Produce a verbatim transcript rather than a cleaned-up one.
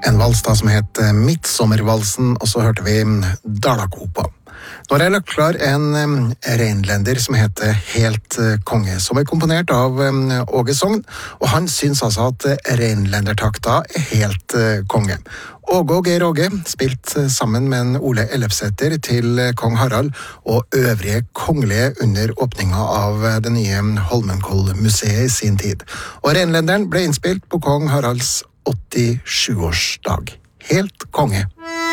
En vals da som het Midtsommervalsen, og så hørte vi Dalakopa. Nå har jeg lagt klar en um, reinlender som heter Helt uh, konge, som er komponert av um, Åge Sogn, og han syns altså at uh, reinlendertakta er helt uh, konge. Åge og Geir Åge spilt uh, sammen med en Ole Ellefseter til uh, kong Harald og øvrige kongelige under åpninga av uh, det nye Holmenkollmuseet i sin tid. Og reinlenderen ble innspilt på kong Haralds åttisju-årsdag. Helt konge.